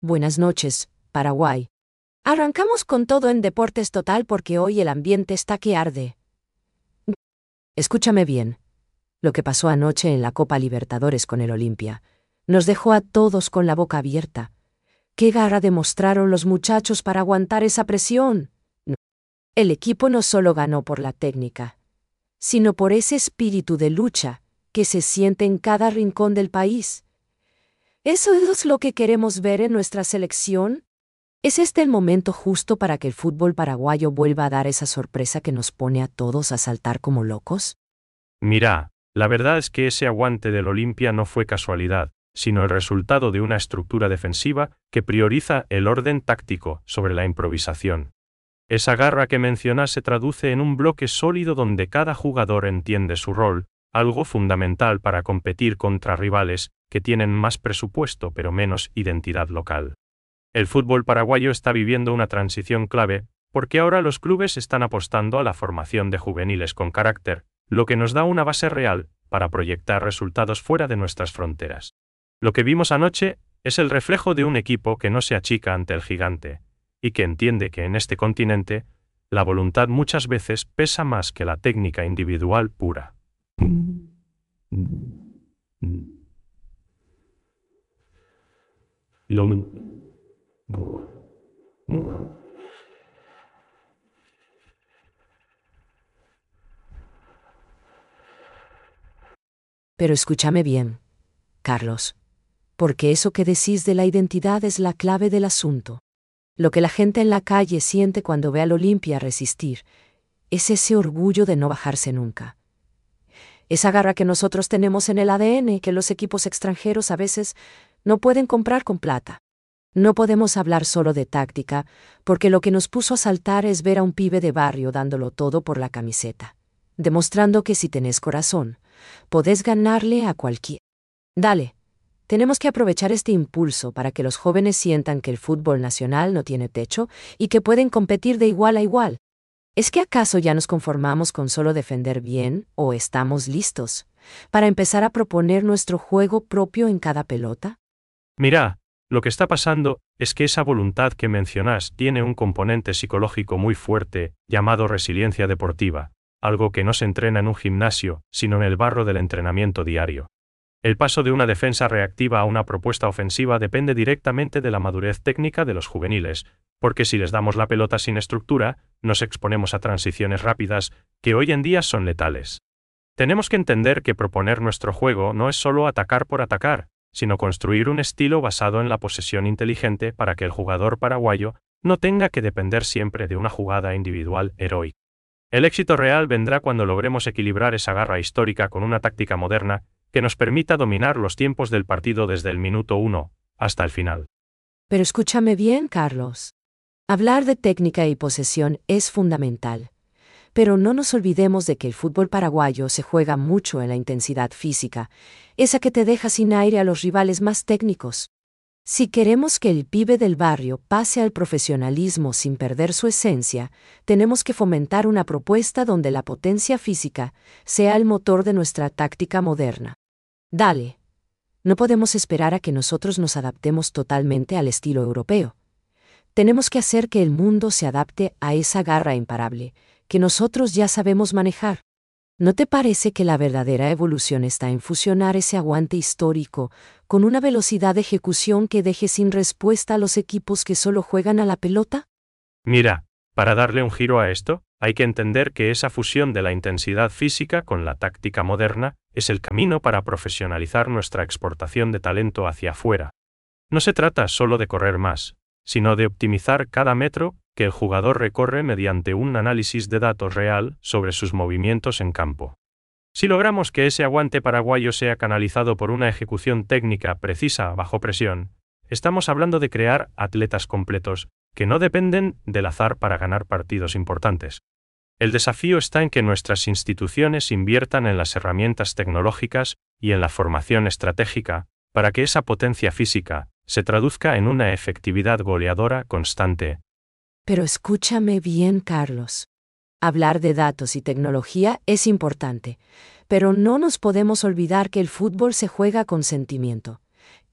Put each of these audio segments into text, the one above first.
Buenas noches, Paraguay. Arrancamos con todo en Deportes Total porque hoy el ambiente está que arde. Escúchame bien. Lo que pasó anoche en la Copa Libertadores con el Olimpia nos dejó a todos con la boca abierta. ¿Qué garra demostraron los muchachos para aguantar esa presión? No. El equipo no solo ganó por la técnica, sino por ese espíritu de lucha que se siente en cada rincón del país. ¿Eso es lo que queremos ver en nuestra selección? ¿Es este el momento justo para que el fútbol paraguayo vuelva a dar esa sorpresa que nos pone a todos a saltar como locos? Mira, la verdad es que ese aguante del Olimpia no fue casualidad, sino el resultado de una estructura defensiva que prioriza el orden táctico sobre la improvisación. Esa garra que mencionas se traduce en un bloque sólido donde cada jugador entiende su rol, algo fundamental para competir contra rivales que tienen más presupuesto pero menos identidad local. El fútbol paraguayo está viviendo una transición clave, porque ahora los clubes están apostando a la formación de juveniles con carácter, lo que nos da una base real para proyectar resultados fuera de nuestras fronteras. Lo que vimos anoche es el reflejo de un equipo que no se achica ante el gigante, y que entiende que en este continente, la voluntad muchas veces pesa más que la técnica individual pura. Pero escúchame bien, Carlos, porque eso que decís de la identidad es la clave del asunto. Lo que la gente en la calle siente cuando ve al Olimpia resistir es ese orgullo de no bajarse nunca. Esa garra que nosotros tenemos en el ADN que los equipos extranjeros a veces no pueden comprar con plata. No podemos hablar solo de táctica, porque lo que nos puso a saltar es ver a un pibe de barrio dándolo todo por la camiseta, demostrando que si tenés corazón, podés ganarle a cualquiera. Dale, tenemos que aprovechar este impulso para que los jóvenes sientan que el fútbol nacional no tiene techo y que pueden competir de igual a igual. ¿Es que acaso ya nos conformamos con solo defender bien o estamos listos para empezar a proponer nuestro juego propio en cada pelota? Mira, lo que está pasando es que esa voluntad que mencionas tiene un componente psicológico muy fuerte, llamado resiliencia deportiva, algo que no se entrena en un gimnasio, sino en el barro del entrenamiento diario. El paso de una defensa reactiva a una propuesta ofensiva depende directamente de la madurez técnica de los juveniles, porque si les damos la pelota sin estructura, nos exponemos a transiciones rápidas que hoy en día son letales. Tenemos que entender que proponer nuestro juego no es solo atacar por atacar, sino construir un estilo basado en la posesión inteligente para que el jugador paraguayo no tenga que depender siempre de una jugada individual heroica. El éxito real vendrá cuando logremos equilibrar esa garra histórica con una táctica moderna que nos permita dominar los tiempos del partido desde el minuto 1 hasta el final. Pero escúchame bien, Carlos. Hablar de técnica y posesión es fundamental. Pero no nos olvidemos de que el fútbol paraguayo se juega mucho en la intensidad física, esa que te deja sin aire a los rivales más técnicos. Si queremos que el pibe del barrio pase al profesionalismo sin perder su esencia, tenemos que fomentar una propuesta donde la potencia física sea el motor de nuestra táctica moderna. Dale. No podemos esperar a que nosotros nos adaptemos totalmente al estilo europeo. Tenemos que hacer que el mundo se adapte a esa garra imparable que nosotros ya sabemos manejar. ¿No te parece que la verdadera evolución está en fusionar ese aguante histórico con una velocidad de ejecución que deje sin respuesta a los equipos que solo juegan a la pelota? Mira, para darle un giro a esto, hay que entender que esa fusión de la intensidad física con la táctica moderna es el camino para profesionalizar nuestra exportación de talento hacia afuera. No se trata solo de correr más, sino de optimizar cada metro que el jugador recorre mediante un análisis de datos real sobre sus movimientos en campo. Si logramos que ese aguante paraguayo sea canalizado por una ejecución técnica precisa bajo presión, estamos hablando de crear atletas completos que no dependen del azar para ganar partidos importantes. El desafío está en que nuestras instituciones inviertan en las herramientas tecnológicas y en la formación estratégica para que esa potencia física se traduzca en una efectividad goleadora constante. Pero escúchame bien, Carlos. Hablar de datos y tecnología es importante, pero no nos podemos olvidar que el fútbol se juega con sentimiento.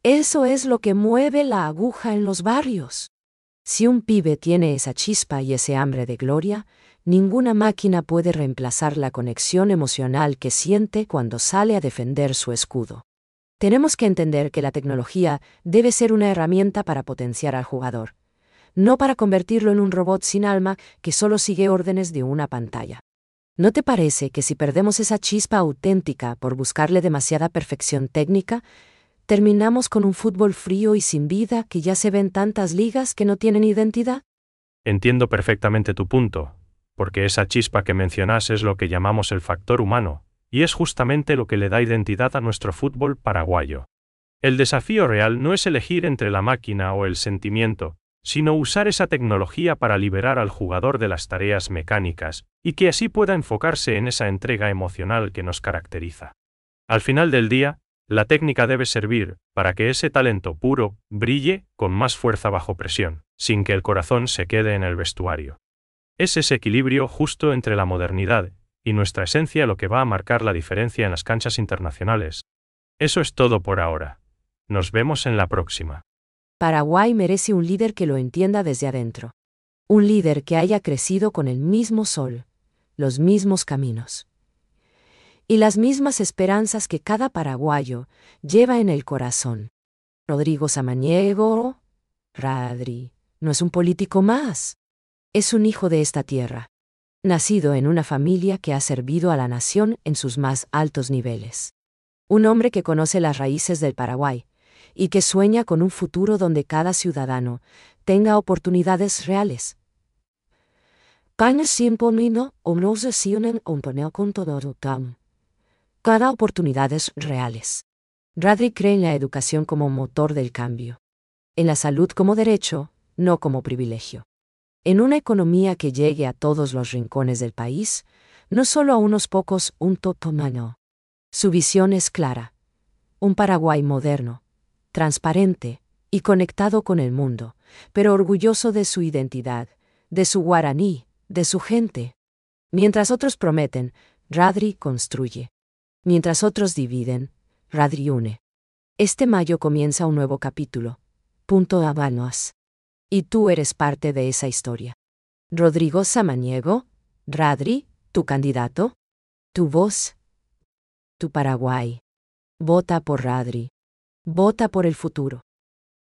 Eso es lo que mueve la aguja en los barrios. Si un pibe tiene esa chispa y ese hambre de gloria, ninguna máquina puede reemplazar la conexión emocional que siente cuando sale a defender su escudo. Tenemos que entender que la tecnología debe ser una herramienta para potenciar al jugador, no para convertirlo en un robot sin alma que solo sigue órdenes de una pantalla. ¿No te parece que si perdemos esa chispa auténtica por buscarle demasiada perfección técnica, terminamos con un fútbol frío y sin vida que ya se ve en tantas ligas que no tienen identidad? Entiendo perfectamente tu punto, porque esa chispa que mencionas es lo que llamamos el factor humano, y es justamente lo que le da identidad a nuestro fútbol paraguayo. El desafío real no es elegir entre la máquina o el sentimiento, sino usar esa tecnología para liberar al jugador de las tareas mecánicas, y que así pueda enfocarse en esa entrega emocional que nos caracteriza. Al final del día, la técnica debe servir para que ese talento puro brille con más fuerza bajo presión, sin que el corazón se quede en el vestuario. Es ese equilibrio justo entre la modernidad y nuestra esencia lo que va a marcar la diferencia en las canchas internacionales. Eso es todo por ahora. Nos vemos en la próxima. Paraguay merece un líder que lo entienda desde adentro. Un líder que haya crecido con el mismo sol, los mismos caminos y las mismas esperanzas que cada paraguayo lleva en el corazón. Rodrigo Samaniego, Radri, no es un político más. Es un hijo de esta tierra, nacido en una familia que ha servido a la nación en sus más altos niveles. Un hombre que conoce las raíces del Paraguay y que sueña con un futuro donde cada ciudadano tenga oportunidades reales. Cada oportunidades reales. Radri cree en la educación como motor del cambio. En la salud como derecho, no como privilegio. En una economía que llegue a todos los rincones del país, no solo a unos pocos, un totomano. Su visión es clara. Un Paraguay moderno, transparente y conectado con el mundo, pero orgulloso de su identidad, de su guaraní, de su gente. Mientras otros prometen, Radri construye. Mientras otros dividen, Radri une. Este mayo comienza un nuevo capítulo. Punto Habanos. Y tú eres parte de esa historia. Rodrigo Samaniego, Radri, tu candidato, tu voz, tu Paraguay. Vota por Radri. Vota por el futuro.